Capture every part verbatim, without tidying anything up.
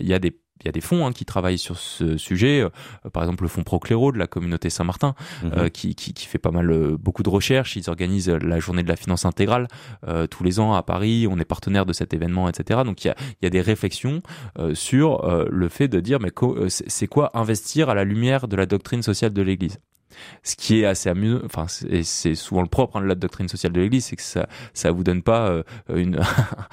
y a des Il y a des fonds hein, qui travaillent sur ce sujet, euh, par exemple le fonds Procléro de la communauté Saint-Martin, mmh. euh, qui, qui, qui fait pas mal, euh, beaucoup de recherches. Ils organisent la journée de la finance intégrale euh, tous les ans à Paris. On est partenaire de cet événement, et cetera. Donc il y a, il y a des réflexions euh, sur euh, le fait de dire mais co- c'est quoi investir à la lumière de la doctrine sociale de l'Église. Ce qui est assez amusant, enfin c'est, c'est souvent le propre hein, de la doctrine sociale de l'Église, c'est que ça ça vous donne pas euh, une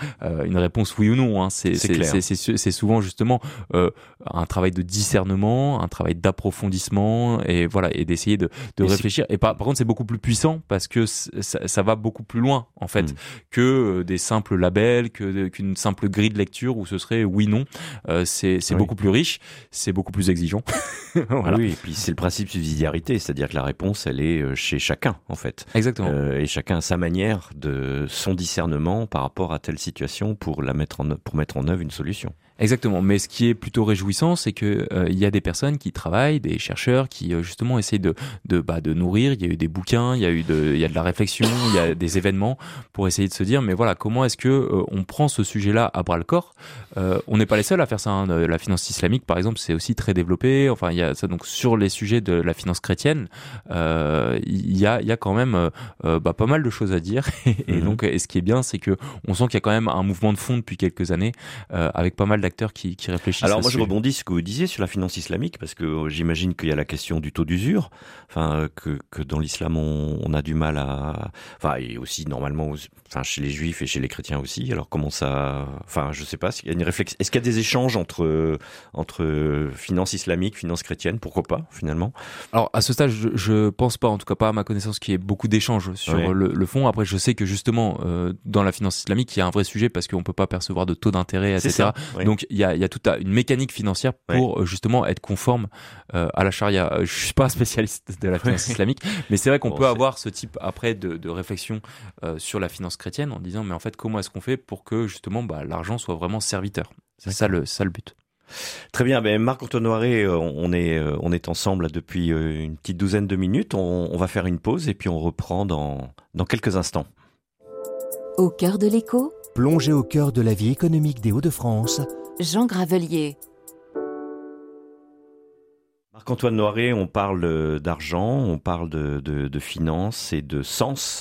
une réponse oui ou non. Hein. C'est c'est, c'est, c'est c'est c'est souvent justement euh, un travail de discernement, un travail d'approfondissement et voilà et d'essayer de de et réfléchir. C'est... Et par, par contre c'est beaucoup plus puissant parce que ça, ça va beaucoup plus loin en fait mmh. que des simples labels, que qu'une simple grille de lecture où ce serait oui non. Euh, c'est c'est oui. beaucoup plus riche, c'est beaucoup plus exigeant. Voilà. Oui, et puis c'est le principe de subsidiarité, c'est-à-dire que la réponse, elle est chez chacun, en fait. Exactement. Euh, et chacun a sa manière de son discernement par rapport à telle situation pour la mettre en, pour mettre en œuvre une solution. Exactement. Mais ce qui est plutôt réjouissant, c'est que euh, il y a des personnes qui travaillent, des chercheurs qui euh, justement essayent de de bah de nourrir. Il y a eu des bouquins, il y a eu de il y a de la réflexion, il y a des événements pour essayer de se dire mais voilà comment est-ce que euh, on prend ce sujet-là à bras le corps. Euh, on n'est pas les seuls à faire ça. Hein. La finance islamique, par exemple, c'est aussi très développé. Enfin, il y a ça donc sur les sujets de la finance chrétienne, euh, il y a il y a quand même euh, bah pas mal de choses à dire. et mm-hmm. donc, et ce qui est bien, c'est que on sent qu'il y a quand même un mouvement de fond depuis quelques années euh, avec pas mal d'acteurs qui, qui réfléchissent. Alors moi je rebondis sur ce que vous disiez sur la finance islamique parce que j'imagine qu'il y a la question du taux d'usure, enfin que, que dans l'islam on, on a du mal à, enfin et aussi normalement, enfin chez les juifs et chez les chrétiens aussi. Alors comment ça, enfin je sais pas, il y a une réflexion, est-ce qu'il y a des échanges entre entre finance islamique, finance chrétienne, pourquoi pas finalement? Alors à ce stade je, je pense pas, en tout cas pas à ma connaissance, qu'il y ait beaucoup d'échanges sur ouais. le, le fond. Après je sais que justement euh, dans la finance islamique il y a un vrai sujet parce qu'on peut pas percevoir de taux d'intérêt, et cetera. Ça, oui. Donc il y a, il y a toute une mécanique financière pour ouais. justement être conforme euh, à la charia. Je suis pas un spécialiste de la finance ouais. islamique, mais c'est vrai qu'on bon, peut c'est... avoir ce type après de, de réflexion euh, sur la finance chrétienne en disant mais en fait comment est-ce qu'on fait pour que justement bah, l'argent soit vraiment serviteur. C'est ça le, ça le but. Très bien, ben Marc-Antoine Noiret, on est on est ensemble depuis une petite douzaine de minutes. On, on va faire une pause et puis on reprend dans dans quelques instants. Au cœur de l'écho, plongez au cœur de la vie économique des Hauts-de-France. Jean Gravelier. Marc-Antoine Noiret, on parle d'argent, on parle de, de, de finances et de sens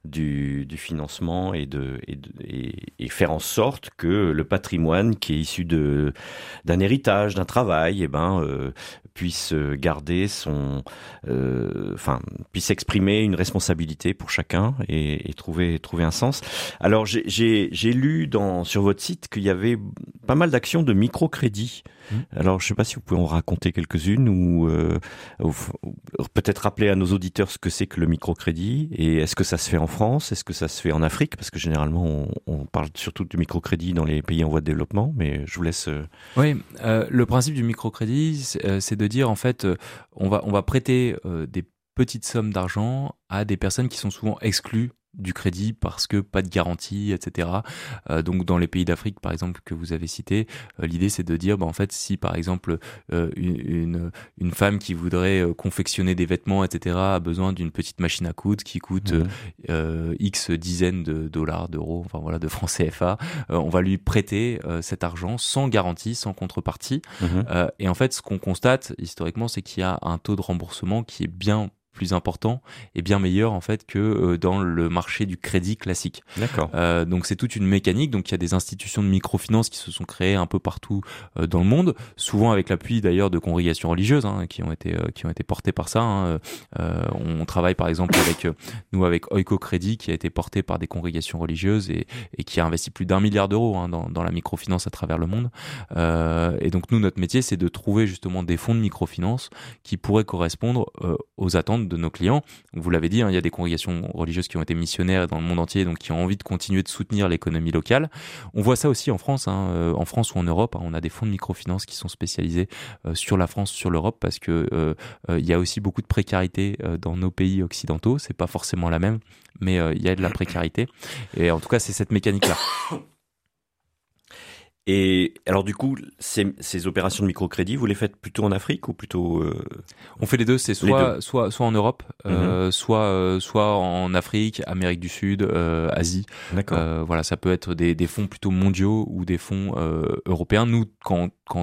du, du financement et, de, et, de, et, et faire en sorte que le patrimoine qui est issu de, d'un héritage, d'un travail, eh ben, euh, puisse garder son, euh, enfin, puisse exprimer une responsabilité pour chacun et, et trouver, trouver un sens. Alors, j'ai, j'ai, j'ai lu dans, sur votre site qu'il y avait pas mal d'actions de microcrédit. Mmh. Alors, je ne sais pas si vous pouvez en raconter quelques-unes ou, euh, ou, ou peut-être rappeler à nos auditeurs ce que c'est que le microcrédit et est-ce que ça se fait en France, est-ce que ça se fait en Afrique? Parce que généralement, on, on parle surtout du microcrédit dans les pays en voie de développement, mais je vous laisse... Euh... Oui, euh, le principe du microcrédit, c'est, euh, c'est de dire, en fait, euh, on va, on va prêter euh, des petites sommes d'argent à des personnes qui sont souvent exclues du crédit parce que pas de garantie, et cetera. Euh, donc dans les pays d'Afrique, par exemple, que vous avez cité, euh, l'idée c'est de dire, bah en fait, si par exemple euh, une, une une femme qui voudrait euh, confectionner des vêtements, et cetera, a besoin d'une petite machine à coudre qui coûte mmh. euh, X dizaines de dollars, d'euros, enfin voilà, de francs C F A, euh, on va lui prêter euh, cet argent sans garantie, sans contrepartie. Mmh. Euh, et en fait, ce qu'on constate historiquement, c'est qu'il y a un taux de remboursement qui est bien plus important et bien meilleur en fait que euh, dans le marché du crédit classique. D'accord. Euh, donc c'est toute une mécanique. Donc il y a des institutions de microfinance qui se sont créées un peu partout euh, dans le monde, souvent avec l'appui d'ailleurs de congrégations religieuses hein, qui ont été euh, qui ont été portées par ça. Hein. Euh, on travaille par exemple avec euh, nous avec Oiko Crédit qui a été porté par des congrégations religieuses et, et qui a investi plus d'un milliard d'euros hein, dans, dans la microfinance à travers le monde. Euh, et donc nous notre métier c'est de trouver justement des fonds de microfinance qui pourraient correspondre euh, aux attentes de nos clients. Vous l'avez dit, hein, il y a des congrégations religieuses qui ont été missionnaires dans le monde entier, donc qui ont envie de continuer de soutenir l'économie locale. On voit ça aussi en France, hein, euh, en France ou en Europe. Hein, on a des fonds de microfinance qui sont spécialisés euh, sur la France, sur l'Europe, parce que euh, euh, il y a aussi beaucoup de précarité euh, dans nos pays occidentaux. C'est pas forcément la même, mais euh, il y a de la précarité. Et en tout cas, c'est cette mécanique-là. Et alors du coup, ces, ces opérations de microcrédit, vous les faites plutôt en Afrique ou plutôt euh... On fait les deux, c'est soit deux. soit soit en Europe, mm-hmm. euh, soit euh, soit en Afrique, Amérique du Sud, euh, Asie. D'accord. Euh, voilà, ça peut être des des fonds plutôt mondiaux ou des fonds euh, européens. Nous, quand quand